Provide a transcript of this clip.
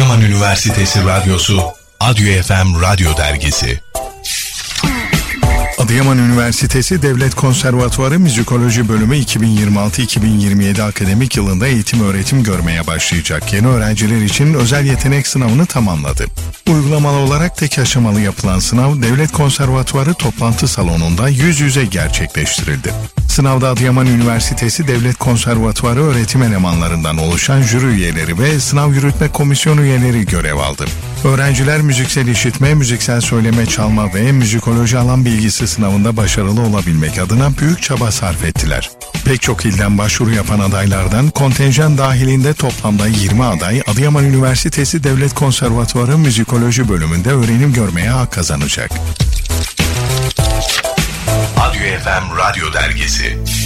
Adıyaman Üniversitesi Radyosu, Adyo FM Radyo Dergisi. Adıyaman Üniversitesi Devlet Konservatuvarı Müzikoloji Bölümü 2026-2027 akademik yılında eğitim öğretim görmeye başlayacak yeni öğrenciler için özel yetenek sınavını tamamladı. Uygulamalı olarak tek aşamalı yapılan sınav Devlet Konservatuvarı toplantı salonunda yüz yüze gerçekleştirildi. Sınavda Adıyaman Üniversitesi Devlet Konservatuvarı öğretim elemanlarından oluşan jüri üyeleri ve sınav yürütme komisyonu üyeleri görev aldı. Öğrenciler müziksel işitme, müziksel söyleme, çalma ve müzikoloji alan bilgisi sınavında başarılı olabilmek adına büyük çaba sarf ettiler. Pek çok ilden başvuru yapan adaylardan kontenjan dahilinde toplamda 20 aday Adıyaman Üniversitesi Devlet Konservatuvarı Müzikoloji Bölümünde öğrenim görmeye hak kazanacak. Adyo FM Radyo Dergisi.